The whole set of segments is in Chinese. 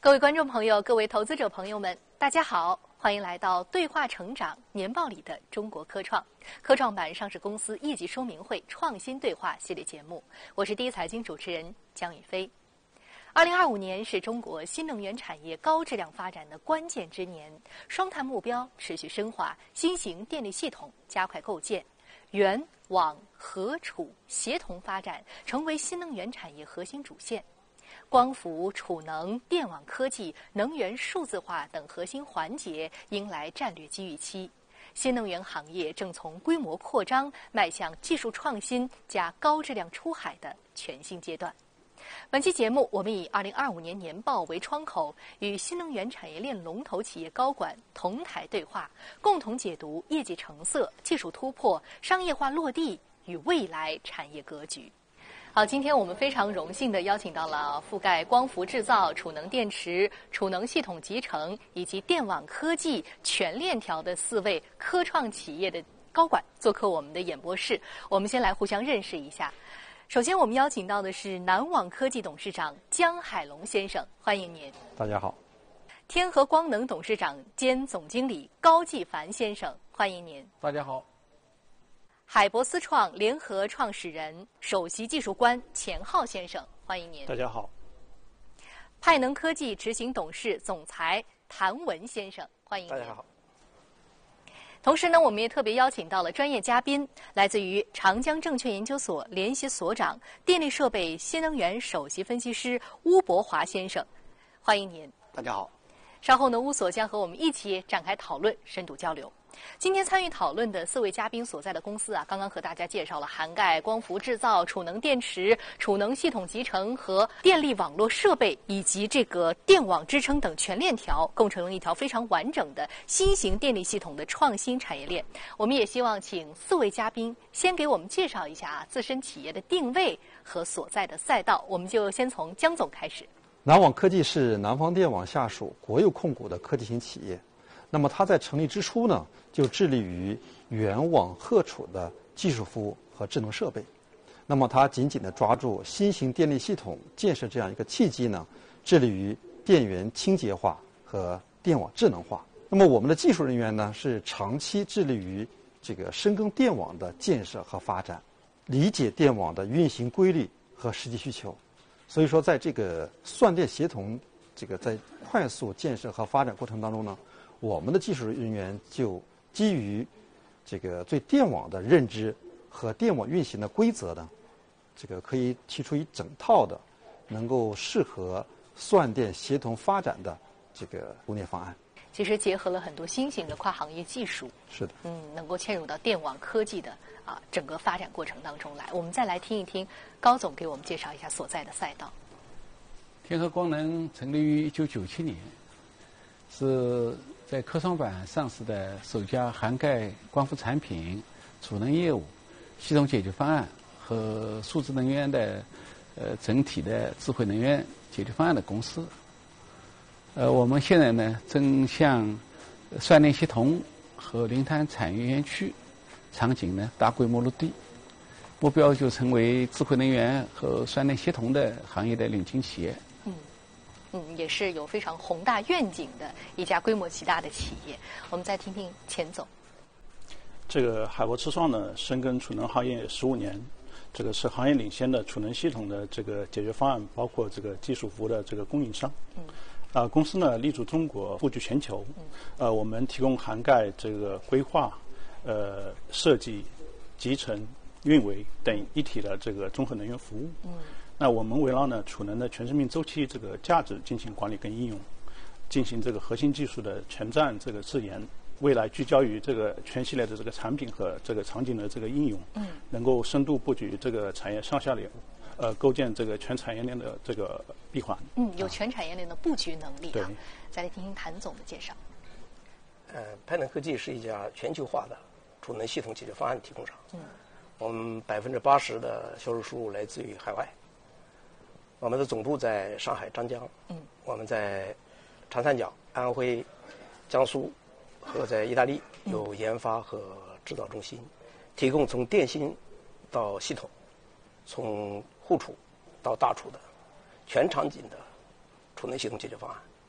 各位观众朋友，各位投资者朋友们，大家好，欢迎来到对话成长年报里的中国科创科创板上市公司业绩说明会创新对话系列节目。我是第一财经主持人江宇飞。2025年是中国新能源产业高质量发展的关键之年，双碳目标持续深化，新型电力系统加快构建，源、网、合、储协同发展成为新能源产业核心主线。光伏、储能、电网科技、能源数字化等核心环节迎来战略机遇期，新能源行业正从规模扩张迈向技术创新加高质量出海的全新阶段。本期节目，我们以2025年年报为窗口，与新能源产业链龙头企业高管同台对话，共同解读业绩成色、技术突破、商业化落地与未来产业格局。好，今天我们非常荣幸地邀请到了覆盖光伏制造、储能电池、储能系统集成以及电网科技全链条的4位科创企业的高管做客我们的演播室。我们先来互相认识一下。首先，我们邀请到的是南网科技董事长江海龙先生，欢迎您。 大家好。 天合光能董事长兼总经理高继凡先生，欢迎您。 大家好。 海博思创联合创始人、首席技术官钱浩先生，欢迎您。 大家好。 派能科技执行董事总裁谭文先生，欢迎您。 大家好。 同时呢，我们也特别邀请到了专业嘉宾，来自于长江证券研究所联席所长、电力设备新能源首席分析师邬博华先生，欢迎您。 大家好。 稍后呢，邬所将和我们一起展开讨论，深度交流。今天参与讨论的4位嘉宾所在的公司啊，刚刚和大家介绍了涵盖光伏制造、储能电池、储能系统集成和电力网络设备以及这个电网支撑等全链条，构成了一条非常完整的新型电力系统的创新产业链。我们也希望请4位嘉宾先给我们介绍一下自身企业的定位和所在的赛道。我们就先从江总开始。 南网科技是南方电网下属国有控股的科技型企业。那么它在成立之初呢，就致力于源网荷储的技术服务和智能设备。那么它紧紧地抓住新型电力系统建设这样一个契机呢，致力于电源清洁化和电网智能化。那么我们的技术人员呢，是长期致力于这个深耕电网的建设和发展，理解电网的运行规律和实际需求。所以说，在这个算电协同在快速建设和发展过程当中呢，我们的技术人员就基于对电网的认知和电网运行的规则呢，可以提出一整套的能够适合算电协同发展的工业方案。 其实结合了很多新型的跨行业技术， 是的， 能够嵌入到电网科技的整个发展过程当中来。我们再来听一听高总给我们介绍一下所在的赛道。 天合光能成立于1997年，是在科创板上市的首家涵盖光伏产品、储能业务、系统解决方案和数字能源的整体的智慧能源解决方案的公司。我们现在呢，正向算电系统和零碳产业园区场景呢大规模落地，目标就成为智慧能源和算电协同的行业的领军企业。 也是有非常宏大愿景的一家规模极大的企业。我们再听听钱总。 海博思创呢，深耕储能行业15年，是行业领先的储能系统的解决方案，包括技术服务的供应商。公司呢立足中国，布局全球。我们提供涵盖规划、设计、集成、运维等一体的综合能源服务。那我们围绕呢储能的全生命周期价值进行管理跟应用，进行核心技术的全站自研。未来聚焦于全系列的产品和场景的应用，能够深度布局产业上下游，构建全产业链的闭环。 有全产业链的布局能力。 对。 再来听听谭总的介绍。 派能科技是一家全球化的储能系统解决方案提供商。我们80%的销售收入来自于海外。我们的总部在上海张江，我们在长三角、安徽、江苏和在意大利有研发和制造中心，提供从电芯到系统，从户储到大储的全场景的储能系统解决方案。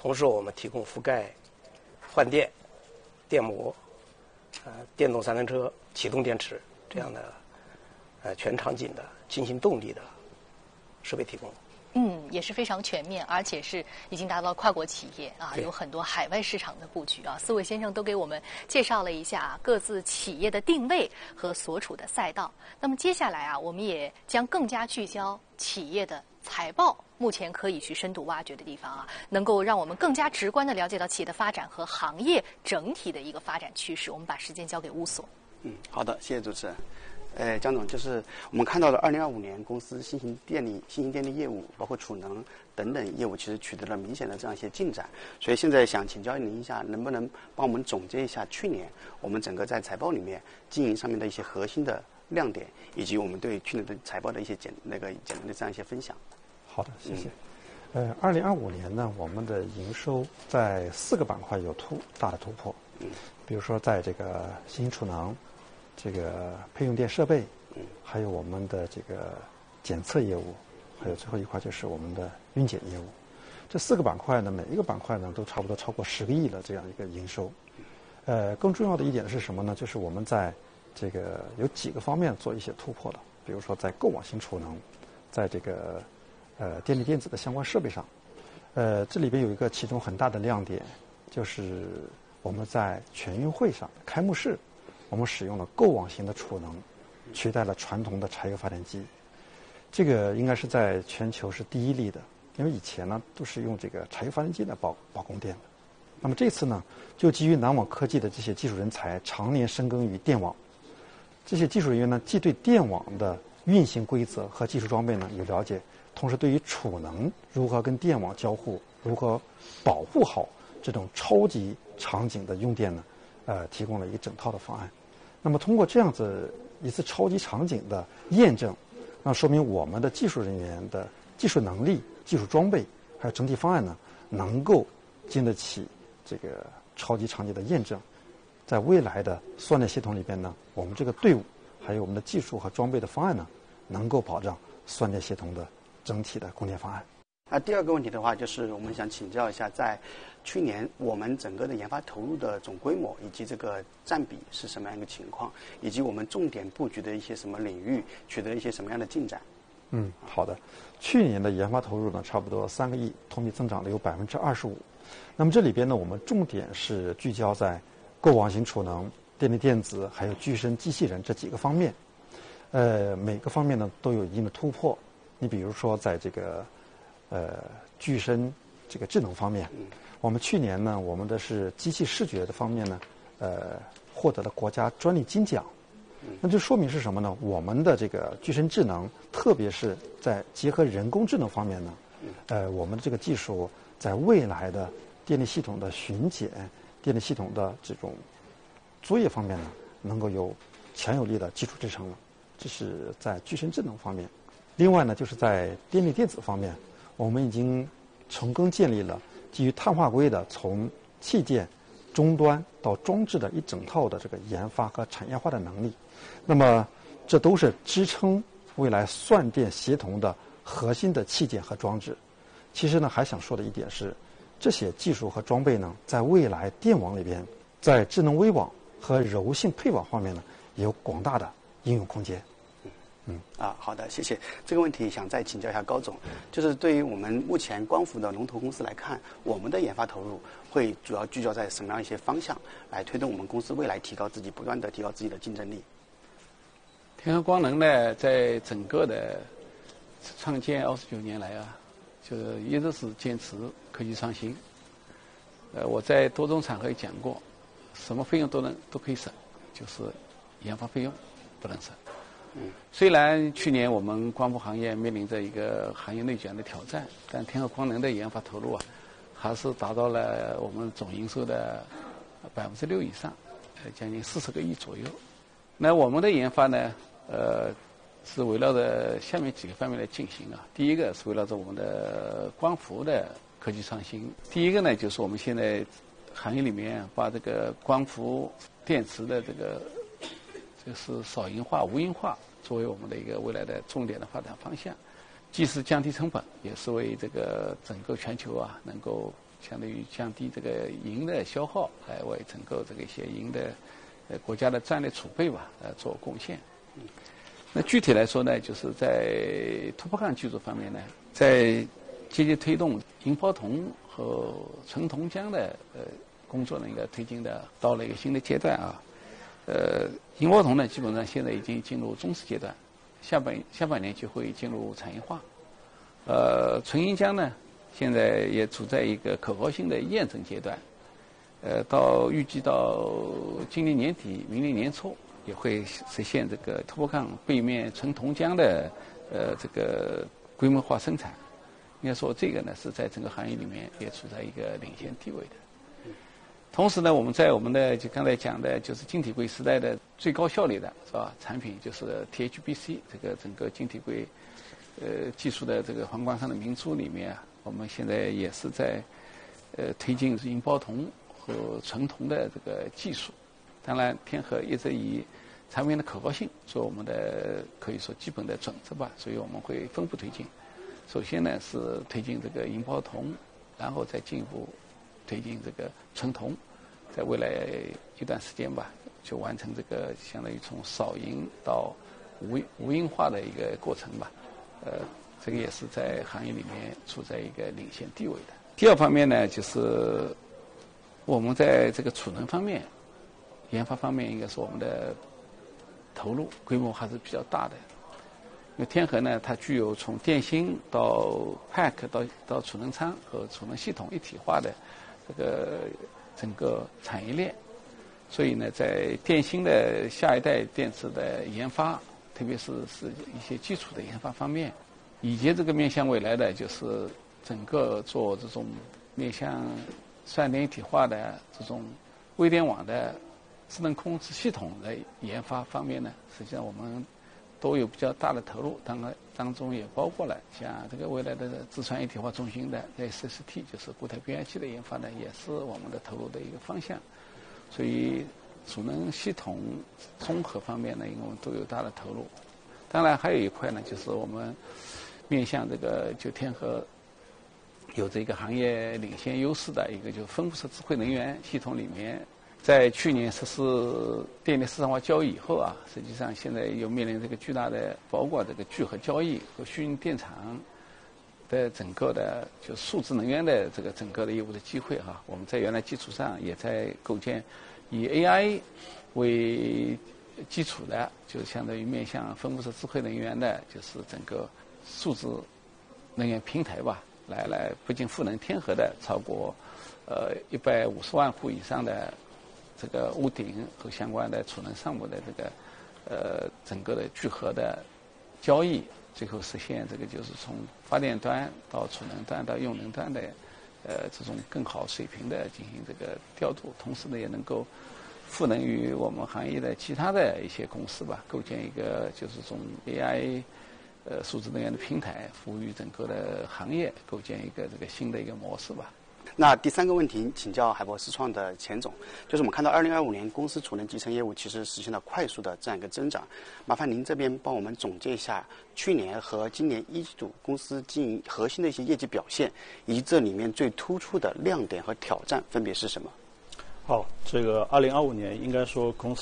同时我们提供覆盖换电、电摩、电动三轮车、启动电池这样的全场景的进行动力的设备提供。 也是非常全面，而且是已经达到跨国企业啊，有很多海外市场的布局啊。4位先生都给我们介绍了一下各自企业的定位和所处的赛道。那么接下来啊，我们也将更加聚焦企业的财报目前可以去深度挖掘的地方啊，能够让我们更加直观地了解到企业的发展和行业整体的一个发展趋势。我们把时间交给乌索。 好的，谢谢主持人。江总，就是我们看到了2025年公司新型电力业务，包括储能等等业务，其实取得了明显的这样一些进展。所以现在想请教您一下，能不能帮我们总结一下去年我们整个在财报里面经营上面的一些核心的亮点，以及我们对去年的财报的一些简单的这样一些分享。 好的，谢谢。2025年呢，我们的营收在4个板块有大的突破。比如说在这个新型储能。这个配用电设备，还有我们的这个检测业务，还有最后一块就是我们的运检业务。这4个板块呢，每一个板块呢都差不多超过10个亿的这样一个营收。更重要的一点是什么呢？就是我们在这个有几个方面做一些突破了。比如说在购网型储能，在这个电力电子的相关设备上，这里边有一个其中很大的亮点，就是我们在全运会上开幕式。我们使用了购网型的储能，取代了传统的柴油发电机，这个应该是在全球是第一例的，因为以前呢都是用这个柴油发电机来保供电的。那么这次呢，就基于南网科技的这些技术人才常年深耕于电网，这些技术人员呢既对电网的运行规则和技术装备呢有了解，同时对于储能如何跟电网交互，如何保护好这种超级场景的用电呢，提供了一整套的方案。那么通过这样子一次超级场景的验证，那说明我们的技术人员的技术能力、技术装备还有整体方案呢，能够经得起这个超级场景的验证。在未来的算力系统里边呢，我们这个队伍还有我们的技术和装备的方案呢，能够保障算力系统的整体的供电方案。 第二个问题的话，就是我们想请教一下，在去年我们整个的研发投入的总规模以及这个占比是什么样一个情况，以及我们重点布局的一些什么领域取得一些什么样的进展？ 好的。去年的研发投入呢，差不多3个亿，同比增长了有25%。那么这里边呢，我们重点是聚焦在购网型储能、电力电子还有具身机器人这几个方面。每个方面呢都有一定的突破。你比如说在这个具身这个智能方面，我们去年呢，我们的是机器视觉的方面呢，获得了国家专利金奖。那就说明是什么呢？我们的这个具身智能，特别是在结合人工智能方面呢，我们的这个技术在未来的电力系统的巡检、电力系统的这种作业方面呢，能够有强有力的基础支撑了。这是在具身智能方面。另外呢，就是在电力电子方面，我们已经成功建立了基于碳化硅的从器件终端到装置的一整套的这个研发和产业化的能力。那么这都是支撑未来算电协同的核心的器件和装置。其实呢，还想说的一点是，这些技术和装备呢，在未来电网里边，在智能微网和柔性配网方面呢，也有广大的应用空间。 好的，谢谢。这个问题想再请教一下高总，就是对于我们目前光伏的龙头公司来看，我们的研发投入会主要聚焦在什么样一些方向，来推动我们公司未来不断的提高自己的竞争力？ 天合光能呢，在整个的创建29年来啊，就是一直是坚持科技创新。我在多种场合也讲过，什么费用都可以省，就是研发费用不能省。虽然去年我们光伏行业面临着一个行业内卷的挑战，但天合光能的研发投入啊，还是达到了我们总营收的6%以上，将近40个亿左右。那我们的研发呢，是围绕着下面几个方面来进行啊。第一个是围绕着我们的光伏的科技创新。第一个呢，就是我们现在行业里面把这个光伏电池的就是少银化、无银化作为我们的一个未来的重点的发展方向，既是降低成本，也是为这个整个全球啊能够相当于降低这个银的消耗，来为整个这个一些银的国家的战略储备吧做贡献。那具体来说呢，就是在突破抗技术方面呢，在积极推动银包铜和纯铜浆的工作呢，应该推进的到了一个新的阶段啊。银包铜呢，基本上现在已经进入中试阶段，下半年就会进入产业化。纯银浆呢，现在也处在一个可靠性的验证阶段。预计到今年年底、明年年初也会实现这个突破抗背面纯铜浆的这个规模化生产。应该说，这个呢是在整个行业里面也处在一个领先地位的。同时呢，我们在我们的就刚才讲的，就是晶体柜时代的最高效率的是吧产品，就是 THBC 这个整个晶体柜技术的这个皇冠上的明珠里面啊，我们现在也是在推进银包铜和纯铜的这个技术。当然，天合一直以产品的可靠性做我们的可以说基本的准则吧，所以我们会分步推进。首先呢是推进这个银包铜，然后再进一步推进这个纯铜，在未来一段时间吧，就完成这个相当于从少银到无银化的一个过程吧。这个也是在行业里面处在一个领先地位的。第二方面呢，就是我们在这个储能方面、研发方面，应该是我们的投入规模还是比较大的。因为天合呢，它具有从电芯到 pack 到储能仓和储能系统一体化的这个整个产业链，所以呢，在电芯的下一代电池的研发，特别是一些基础的研发方面，以及这个面向未来的就是整个做这种面向算联一体化的这种微电网的智能控制系统的研发方面呢，实际上我们都有比较大的投入，当中也包括了像这个未来的自传一体化中心的 SST， 就是固态变压器的研发呢，也是我们的投入的一个方向。所以储能系统综合方面呢，我们都有大的投入。当然还有一块呢，就是我们面向这个就天合有这个行业领先优势的一个就分布式智慧能源系统里面。在去年实施电力市场化交易以后啊，实际上现在又面临这个巨大的，包括这个聚合交易和虚拟电厂的整个的就数字能源的这个整个的业务的机会哈。我们在原来基础上也在构建以 AI 为基础的，就相当于面向分布式智慧能源的，就是整个数字能源平台吧，来不仅赋能天合的超过150万户以上的这个屋顶和相关的储能项目的这个整个的聚合的交易，最后实现这个就是从发电端到储能端到用能端的这种更好水平的进行这个调度，同时呢也能够赋能于我们行业的其他的一些公司吧，构建一个就是从 AI 数字能源的平台，服务于整个的行业，构建一个这个新的一个模式吧。 那第三个问题，请教海博思创的钱总，就是我们看到2025年公司储能集成业务其实实现了快速的这样一个增长，麻烦您这边帮我们总结一下去年和今年一季度公司经营核心的一些业绩表现，以及这里面最突出的亮点和挑战分别是什么？ 好，这个2025年应该说公司